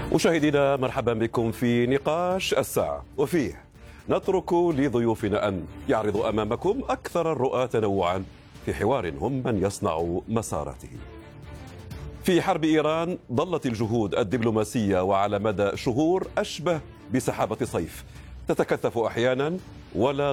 مشاهدينا مرحبا بكم في نقاش الساعة، وفيه نترك لضيوفنا أن يعرضوا أمامكم أكثر الرؤى تنوعا في حوار هم من يصنع مساراته. في حرب إيران ظلت الجهود الدبلوماسية وعلى مدى شهور أشبه بسحابة صيف تتكثف أحيانا ولا